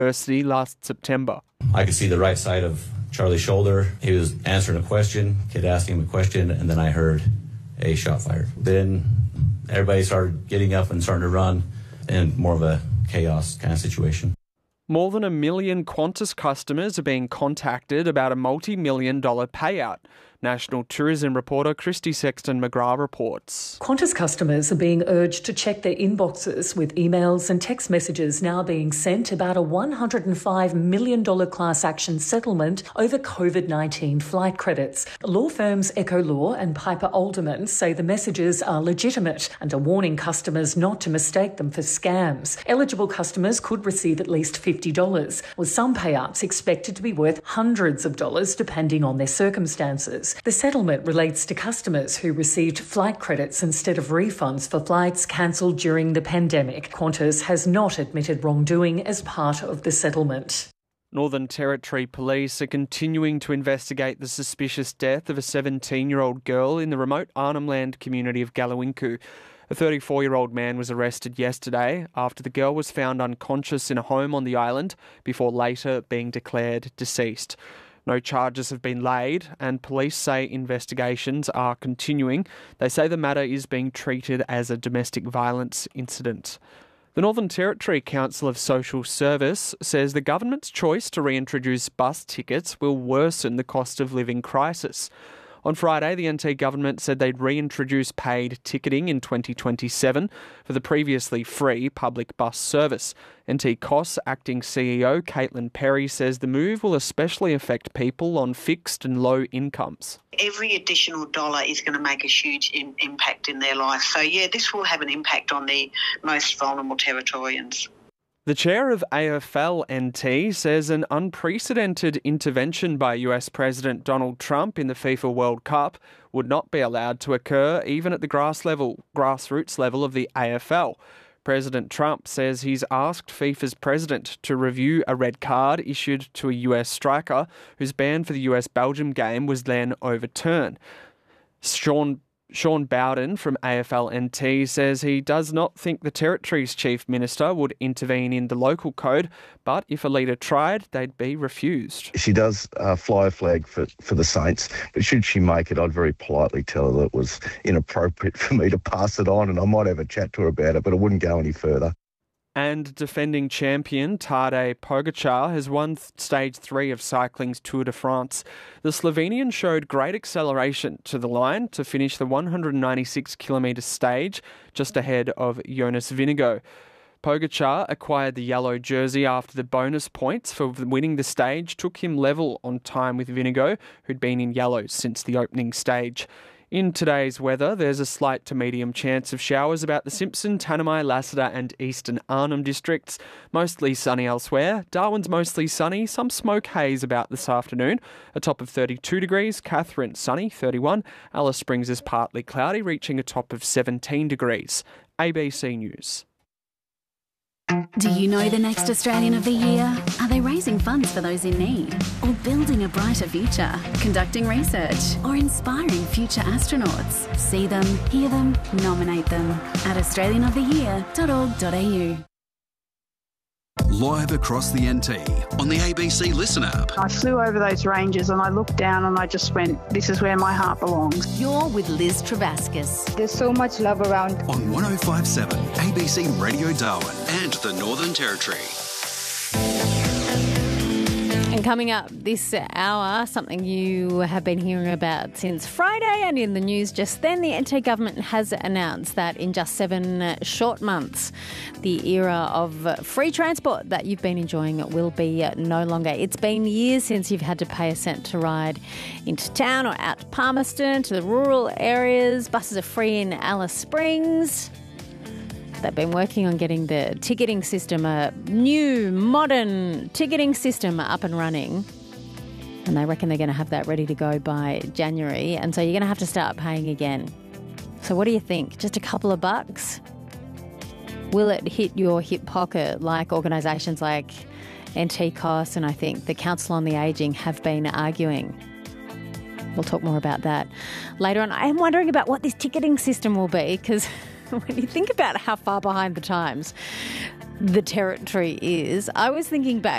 University last September. I could see the right side of Charlie's shoulder. He was answering a question, kid asking him a question, and then I heard a shot fired. Then everybody started getting up and starting to run, and more of a chaos kind of situation. More than 1 million Qantas customers are being contacted about a multi-million-dollar payout. National tourism reporter Christy Sexton-McGrath reports. Qantas customers are being urged to check their inboxes, with emails and text messages now being sent about a $105 million class action settlement over COVID-19 flight credits. Law firms Echo Law and Piper Alderman say the messages are legitimate and are warning customers not to mistake them for scams. Eligible customers could receive at least $50, with some payouts expected to be worth hundreds of dollars depending on their circumstances. The settlement relates to customers who received flight credits instead of refunds for flights cancelled during the pandemic. Qantas has not admitted wrongdoing as part of the settlement. Northern Territory Police are continuing to investigate the suspicious death of a 17-year-old girl in the remote Arnhem Land community of Gallowinku. A 34-year-old man was arrested yesterday after the girl was found unconscious in a home on the island before later being declared deceased. No charges have been laid, and police say investigations are continuing. They say the matter is being treated as a domestic violence incident. The Northern Territory Council of Social Service says the government's choice to reintroduce bus tickets will worsen the cost of living crisis. On Friday, the NT government said they'd reintroduce paid ticketing in 2027 for the previously free public bus service. NT COS acting CEO Caitlin Perry says the move will especially affect people on fixed and low incomes. Every additional dollar is going to make a huge impact in their life. So, this will have an impact on the most vulnerable Territorians. The chair of AFL-NT says an unprecedented intervention by US President Donald Trump in the FIFA World Cup would not be allowed to occur even at the grassroots level of the AFL. President Trump says he's asked FIFA's president to review a red card issued to a US striker whose ban for the US-Belgium game was then overturned. Sean Bowden from AFL-NT says he does not think the Territory's Chief Minister would intervene in the local code, but if a leader tried, they'd be refused. She does fly a flag for the Saints, but should she make it, I'd very politely tell her that it was inappropriate for me to pass it on, and I might have a chat to her about it, but I wouldn't go any further. And defending champion Tadej Pogačar has won Stage 3 of cycling's Tour de France. The Slovenian showed great acceleration to the line to finish the 196-kilometre stage just ahead of Jonas Vingegaard. Pogačar acquired the yellow jersey after the bonus points for winning the stage took him level on time with Vingegaard, who'd been in yellow since the opening stage. In today's weather, there's a slight to medium chance of showers about the Simpson, Tanami, Lassiter and Eastern Arnhem districts. Mostly sunny elsewhere. Darwin's mostly sunny, some smoke haze about this afternoon. A top of 32 degrees. Katherine sunny, 31. Alice Springs is partly cloudy, reaching a top of 17 degrees. ABC News. Do you know the next Australian of the Year? Are they raising funds for those in need? Or building a brighter future? Conducting research? Or inspiring future astronauts? See them, hear them, nominate them at australianoftheyear.org.au. Live across the NT on the ABC Listen app. I flew over those ranges and I looked down and I just went, this is where my heart belongs. You're with Liz Travascus. There's so much love around. On 105.7 ABC Radio Darwin and the Northern Territory. And coming up this hour, something you have been hearing about since Friday and in the news just then, the NT government has announced that in just 7 short months, the era of free transport that you've been enjoying will be no longer. It's been years since you've had to pay a cent to ride into town or out to Palmerston, to the rural areas. Buses are free in Alice Springs. They've been working on getting the ticketing system, a new, modern ticketing system up and running. And they reckon they're going to have that ready to go by January. And so you're going to have to start paying again. So what do you think? Just a couple of bucks? Will it hit your hip pocket like organisations like NT COS and I think the Council on the Ageing have been arguing? We'll talk more about that later on. I am wondering about what this ticketing system will be because when you think about how far behind the times the Territory is, I was thinking back